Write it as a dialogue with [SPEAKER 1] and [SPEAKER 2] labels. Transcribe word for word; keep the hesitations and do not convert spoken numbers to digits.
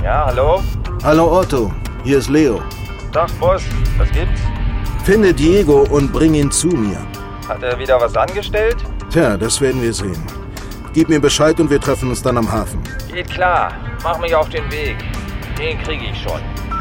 [SPEAKER 1] Ja, hallo?
[SPEAKER 2] Hallo Otto, hier ist Leo.
[SPEAKER 1] Tag, Boss. Was gibt's?
[SPEAKER 2] Finde Diego und bring ihn zu mir.
[SPEAKER 1] Hat er wieder was angestellt?
[SPEAKER 2] Tja, das werden wir sehen. Gib mir Bescheid und wir treffen uns dann am Hafen.
[SPEAKER 1] Geht klar. Mach mich auf den Weg. Den kriege ich schon.